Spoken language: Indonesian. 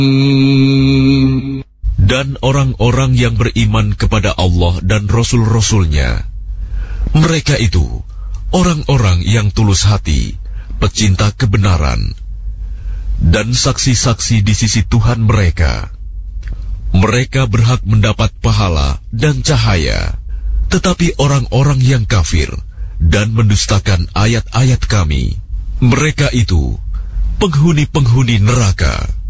Dan orang-orang yang beriman kepada Allah dan Rasul-Rasulnya, mereka itu orang-orang yang tulus hati, pecinta kebenaran, dan saksi-saksi di sisi Tuhan mereka. Mereka berhak mendapat pahala dan cahaya. Tetapi orang-orang yang kafir dan mendustakan ayat-ayat Kami, mereka itu penghuni-penghuni neraka.